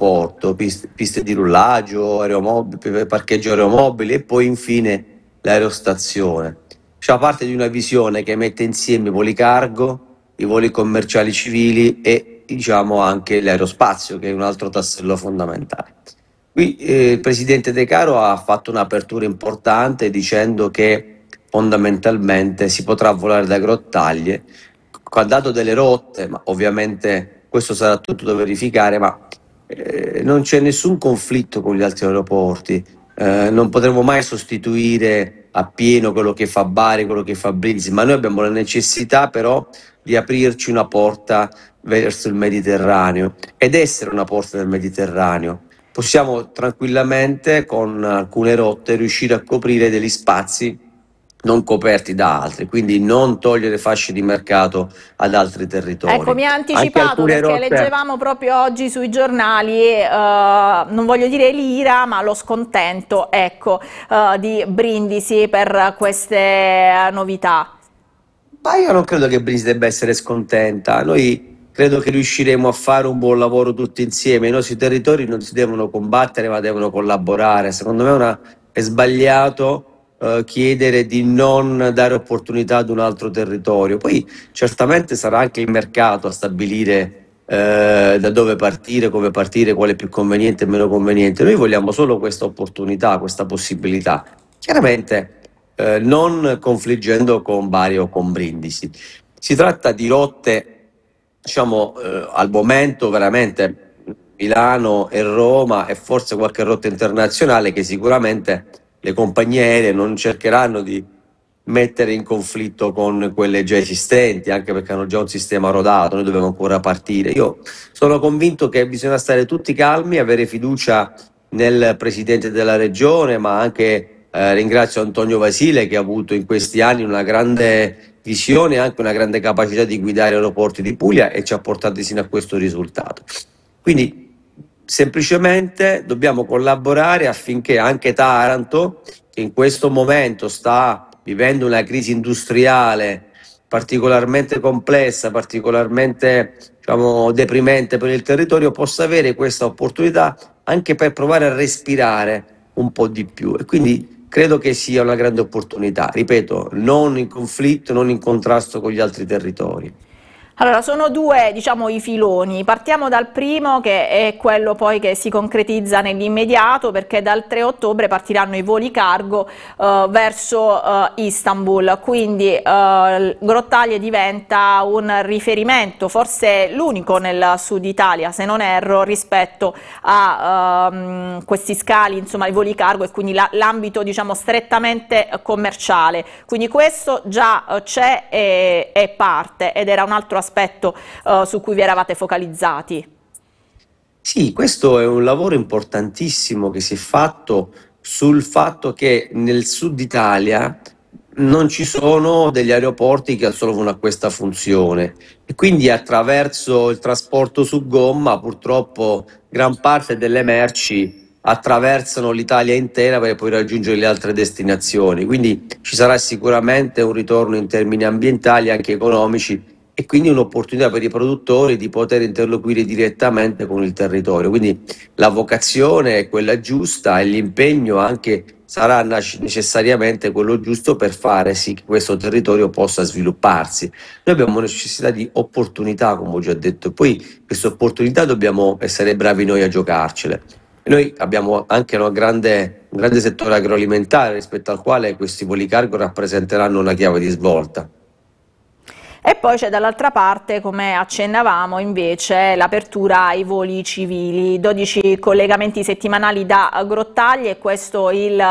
aeroporto, piste di rullaggio, parcheggio aeromobili e poi infine l'aerostazione. Fa parte di una visione che mette insieme i voli cargo, i voli commerciali civili e diciamo anche l'aerospazio, che è un altro tassello fondamentale. Qui il presidente De Caro ha fatto un'apertura importante dicendo che fondamentalmente si potrà volare da Grottaglie, ha dato delle rotte, ma ovviamente questo sarà tutto da verificare, ma non c'è nessun conflitto con gli altri aeroporti, non potremo mai sostituire appieno quello che fa Bari, quello che fa Brindisi, ma noi abbiamo la necessità però di aprirci una porta verso il Mediterraneo ed essere una porta del Mediterraneo. Possiamo tranquillamente con alcune rotte riuscire a coprire degli spazi non coperti da altri, quindi non togliere fasce di mercato ad altri territori. Ecco, mi ha Anche anticipato alcune perché rotte... leggevamo proprio oggi sui giornali, non voglio dire l'ira, ma lo scontento, ecco, di Brindisi per queste novità. Ma io non credo che Brindisi debba essere scontenta, noi credo che riusciremo a fare un buon lavoro tutti insieme, i nostri territori non si devono combattere ma devono collaborare, secondo me è sbagliato chiedere di non dare opportunità ad un altro territorio, poi certamente sarà anche il mercato a stabilire da dove partire, come partire, quale è più conveniente e meno conveniente, noi vogliamo solo questa opportunità, questa possibilità, chiaramente non confliggendo con Bari o con Brindisi. Si tratta di rotte, diciamo, al momento veramente Milano e Roma e forse qualche rotta internazionale che sicuramente le compagnie aeree non cercheranno di mettere in conflitto con quelle già esistenti, anche perché hanno già un sistema rodato, noi dobbiamo ancora partire. Io sono convinto che bisogna stare tutti calmi, avere fiducia nel Presidente della Regione, ma anche ringrazio Antonio Vasile che ha avuto in questi anni una grande visione e anche una grande capacità di guidare aeroporti di Puglia e ci ha portati sino a questo risultato. Quindi semplicemente dobbiamo collaborare affinché anche Taranto, che in questo momento sta vivendo una crisi industriale particolarmente complessa, particolarmente diciamo, deprimente per il territorio, possa avere questa opportunità anche per provare a respirare un po' di più. E quindi credo che sia una grande opportunità, ripeto, non in conflitto, non in contrasto con gli altri territori. Allora, sono due, diciamo, i filoni. Partiamo dal primo, che è quello poi che si concretizza nell'immediato, perché dal 3 ottobre partiranno i voli cargo verso Istanbul, quindi Grottaglie diventa un riferimento, forse l'unico nel sud Italia, se non erro, rispetto a questi scali, insomma, i voli cargo e quindi l'ambito, diciamo, strettamente commerciale. Quindi questo già c'è e parte, ed era un altro aspetto su cui vi eravate focalizzati. Sì, questo è un lavoro importantissimo che si è fatto sul fatto che nel sud Italia non ci sono degli aeroporti che assolvono a questa funzione e quindi attraverso il trasporto su gomma purtroppo gran parte delle merci attraversano l'Italia intera per poi raggiungere le altre destinazioni. Quindi ci sarà sicuramente un ritorno in termini ambientali e anche economici e quindi un'opportunità per i produttori di poter interloquire direttamente con il territorio. Quindi la vocazione è quella giusta e l'impegno anche sarà necessariamente quello giusto per fare sì che questo territorio possa svilupparsi. Noi abbiamo necessità di opportunità, come ho già detto, e poi queste opportunità dobbiamo essere bravi noi a giocarcele. E noi abbiamo anche un grande settore agroalimentare rispetto al quale questi voli cargo rappresenteranno una chiave di svolta. E poi c'è dall'altra parte, come accennavamo, invece l'apertura ai voli civili, 12 collegamenti settimanali da Grottaglie, questo il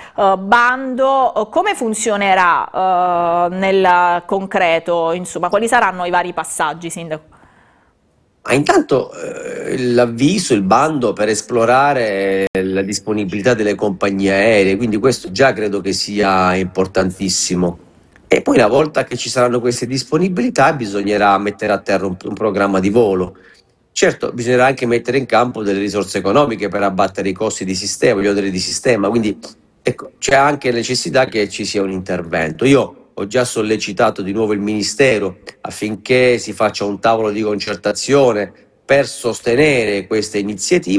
bando. Come funzionerà nel concreto? Insomma, quali saranno i vari passaggi, Sindaco? Ma intanto l'avviso, il bando per esplorare la disponibilità delle compagnie aeree, quindi questo già credo che sia importantissimo. E poi una volta che ci saranno queste disponibilità bisognerà mettere a terra un programma di volo. Certo, bisognerà anche mettere in campo delle risorse economiche per abbattere i costi di sistema, gli oneri di sistema, quindi ecco, c'è anche necessità che ci sia un intervento. Io ho già sollecitato di nuovo il Ministero affinché si faccia un tavolo di concertazione per sostenere queste iniziative.